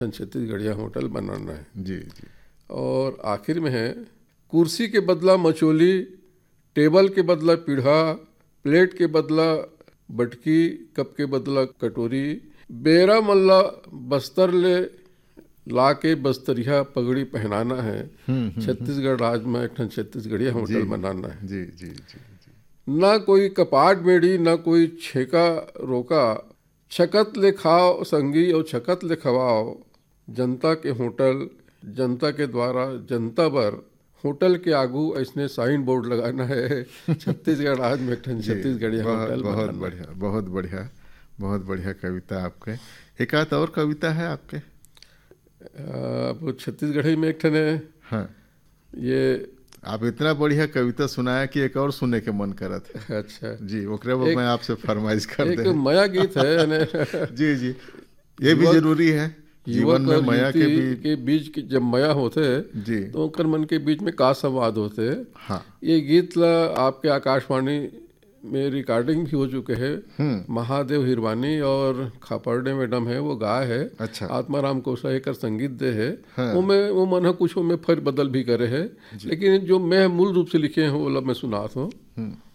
छत्तीसगढ़िया hotel बनाना है। जी जी। और आखिर में है, कुर्सी के बदला मचोली, टेबल के बदला पीढ़ा, प्लेट के बदला बटकी, कप के बदला कटोरी, बेरा मल्ला बस्तर ले ला के बस्तरिया पगड़ी पहनाना है। छत्तीसगढ़ राज्य में एक छत्तीसगढ़िया होटल बनाना है। जी जी जी जी। ना कोई कपाट बेड़ी, ना कोई छेका रोका, छकत ले खाओ संगी और छकत ले खवाओ, जनता के होटल, जनता के द्वारा जनता बर, होटल के आगू ऐसने साइन बोर्ड लगाना है। छत्तीसगढ़ राज्य में एक छत्तीसगढ़िया होटल बहुत बनाना। बढ़िया, बहुत बढ़िया, बहुत बढ़िया कविता आपके। एक आध और कविता है आपके? अब छत्तीसगढ़ी में एक ठन है। हाँ, ये आप इतना बढ़िया कविता सुनाया कि एक और सुनने के मन करत है। अच्छा जी, ओकरे वो मैं आपसे फरमाइश कर एक दे। माया गीत है यानी जी जी, ये भी जरूरी है जीवन में, माया के भी के बीच जब माया होते जी। तो ओकर मन के बीच में का संवाद होते। हाँ, ये गीत ला आपके आकाशवाणी में रिकॉर्डिंग भी हो चुके हैं। महादेव हिरवानी और खापर्डे मैडम है वो गाय है। अच्छा। आत्माराम कोसा कर संगीत दे है। हाँ। वो मन है कुछ में फिर बदल भी करे है, लेकिन जो मैं मूल रूप से लिखे हैं वो ला मैं सुनाता हूँ।